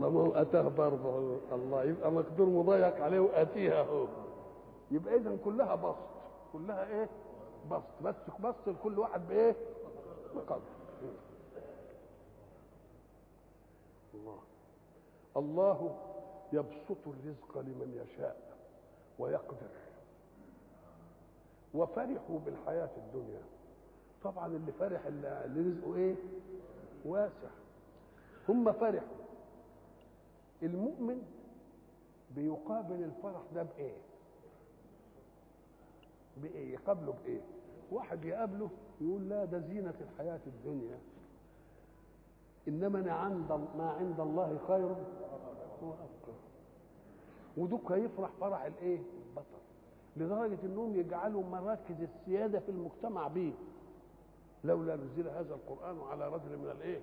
ما هو اتاه برضه الله، يبقى مقدور مضيق عليه واتيها هو. يبقى اذا كلها بسط، كلها ايه؟ بسط، بس بسط لكل واحد بايه؟ بقدر. الله يبسط الرزق لمن يشاء ويقدر وفرحوا بالحياة الدنيا. طبعا اللي فرح اللي رزقه ايه؟ واسع. هم فرحوا. المؤمن بيقابل الفرح ده بايه؟ بايه؟ يقابله بايه؟ واحد يقابله يقول لا ده زينة الحياة الدنيا، انما ما عند الله خير وابقى. ودوك يفرح فرح الايه؟ البطل، لدرجة انهم يجعلوا مراكز السيادة في المجتمع به. لولا نزل هذا القرآن على رجل من الايه؟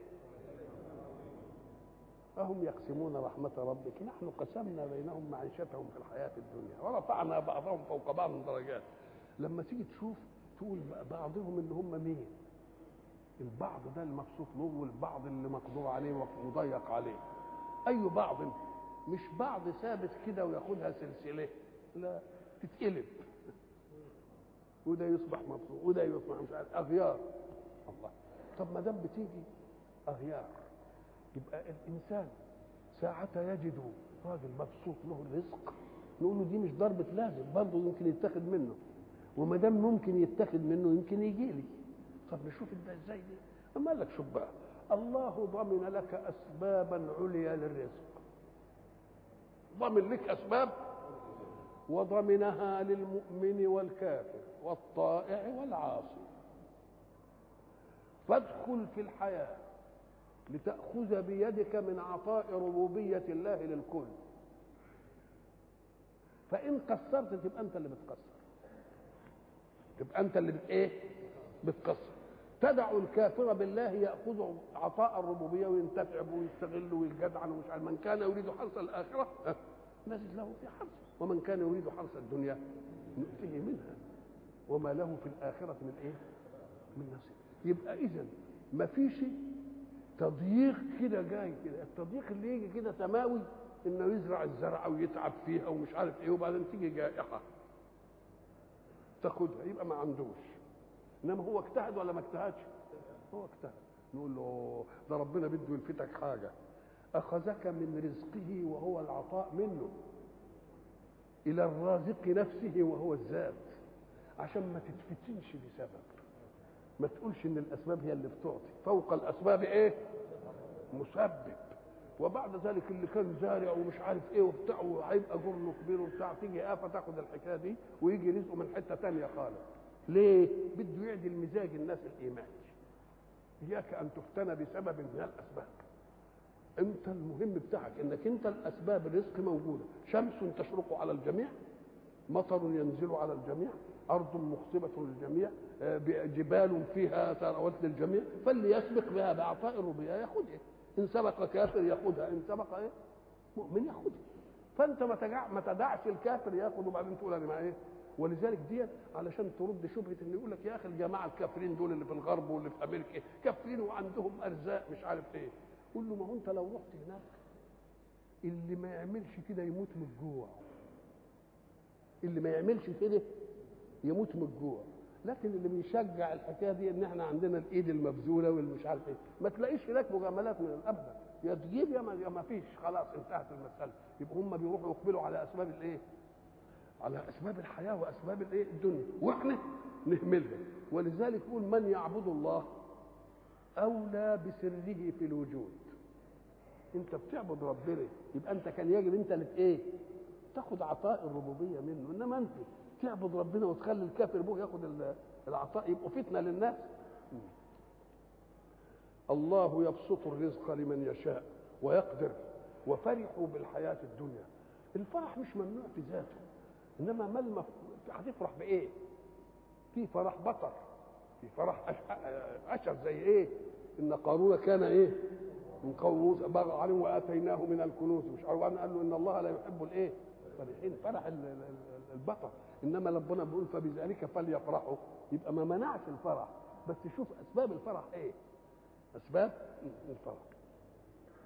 أهم يقسمون رحمة ربك نحن قسمنا بينهم معيشتهم في الحياة الدنيا ورفعنا بعضهم فوق بعض درجات. لما تيجي تشوف تقول بعضهم اللي هم مين؟ البعض ده المبسوط له، والبعض اللي مقدور عليه ومضيق عليه. أي بعض؟ مش بعض ثابت كده وياخدها سلسلة، لا، تتقلب، وده يصبح مبسوط وده يصبح مش عارف، أغيار. الله. طب ما دام بتيجي أغيار، يبقى الانسان ساعة يجد راجل مبسوط له الرزق نقول له دي مش ضربة لازم، برضه يمكن يتاخد منه، وما دام ممكن يتاخد منه يمكن يجي لي. طب نشوف ده ازاي دي. اما قال لك شوف بقى، الله ضمن لك اسبابا عليا للرزق، ضمن لك اسباب وضمنها للمؤمن والكافر والطائع والعاصي. فادخل في الحياة لتأخذ بيدك من عطاء ربوبية الله للكل. فإن قصرت تبقى أنت اللي بتقصر، تبقى أنت اللي بتقصر. تدع الكافر بالله يأخذ عطاء الربوبية وينتفع ويستغل ويجدعن ومش عارف. من كان يريد حرث الآخرة نزد له في حرثه، ومن كان يريد حرث الدنيا نؤتيه منها وما له في الآخرة من إيه؟ من نصيب. يبقى إذن ما فيش تضييق كده جاي كده. التضييق اللي يجي كده سماوي، انه يزرع الزرعه ويتعب فيها ومش عارف ايه، وبعدين تيجي جائحه تاخدها، يبقى ما عندوش. انما هو اجتهد ولا ما اجتهدش؟ هو اجتهد. نقول له ده ربنا بده يلفتك حاجه، اخذك من رزقه وهو العطاء منه الى الرازق نفسه وهو الذات، عشان ما تتفتنش بسبب. ما تقولش ان الاسباب هي اللي بتعطي، فوق الاسباب ايه؟ مسبب. وبعد ذلك اللي كان زارع ومش عارف ايه وبتاع وهيبقى جرنه كبير وبتاع، تيجي آفة تاخد الحكايه دي ويجي رزقه من حته ثانيه خالص. ليه؟ بده يعدل مزاج الناس الايماني. اياك ان تفتن بسبب من الاسباب. انت المهم بتاعك انك انت الاسباب الرزق موجوده. شمس تشرق على الجميع، مطر ينزل على الجميع، ارض مخصبه للجميع، جبال فيها ثروات للجميع، فاللي يسبق بها باعطاء الربوبيه ياخذها. ان سبق كافر ياخذها، ان سبق ايه؟ مؤمن ياخذها. فانت ما تدعش الكافر ياخذ وبعدين تقول انا ما ايه. ولذلك دي علشان ترد شبهه ان يقول لك يا اخي الجماعه الكافرين دول اللي في الغرب واللي في امريكا كافرين وعندهم ارزاق مش عارف ايه. قول له ما هو انت لو رحت هناك اللي ما يعملش كده يموت من الجوع، اللي ما يعملش كده يموت من الجوع. لكن اللي بيشجع الحكايه دي ان احنا عندنا الايد المبذوله والمش عارف ايه، ما تلاقيش هناك مجاملات من الابدا، يا تجيب يا ما فيش، خلاص انتهت المساله. يبقى هم بيروحوا يقبلوا على اسباب الايه؟ على اسباب الحياه واسباب الايه؟ الدنيا، واحنا نهملها. ولذلك يقول من يعبد الله اولى بسره في الوجود. انت بتعبد ربنا يبقى انت كان يجب انت اللي ايه؟ تاخد عطاء الربوبيه منه. انما انت تعبد ربنا وتخلي الكافر به ياخد العطاء، يبقوا فتنه للناس. الله يبسط الرزق لمن يشاء ويقدر وفرحوا بالحياه الدنيا. الفرح مش ممنوع في ذاته، انما ما هتفرح بايه؟ في فرح بطر، في فرح اشر زي ايه؟ ان قارون كان ايه؟ من قوم موسى بغى عليهم واتيناه من الكنوز مش عارف. قال له ان الله لا يحب الايه؟ فرحين، فرح البطر. انما ربنا بيقول فبذلك فليفرحوا، يبقى ما منعش الفرح، بس شوف اسباب الفرح ايه؟ اسباب الفرح